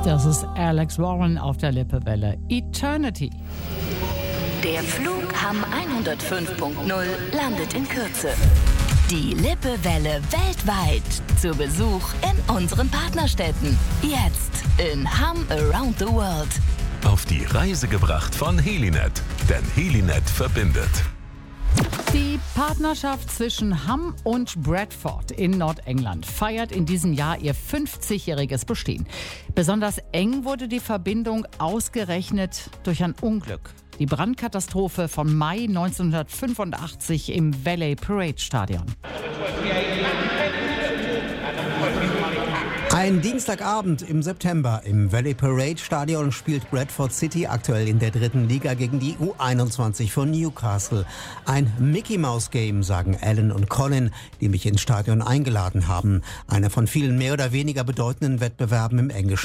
Das ist Alex Warren auf der Lippewelle. Eternity. Der Flug Hamm 105.0 landet in Kürze. Die Lippewelle weltweit zu Besuch in unseren Partnerstädten. Jetzt in Hamm Around the World. Auf die Reise gebracht von Helinet, denn Helinet verbindet. Die Partnerschaft zwischen Hamm und Bradford in Nordengland feiert in diesem Jahr ihr 50-jähriges Bestehen. Besonders eng wurde die Verbindung ausgerechnet durch ein Unglück. Die Brandkatastrophe von Mai 1985 im Valley Parade Stadion. Ein Dienstagabend im September im Valley Parade Stadion spielt Bradford City aktuell in der 3. Liga gegen die U21 von Newcastle. Ein Mickey-Maus-Game, sagen Alan und Colin, die mich ins Stadion eingeladen haben. Einer von vielen mehr oder weniger bedeutenden Wettbewerben im englischen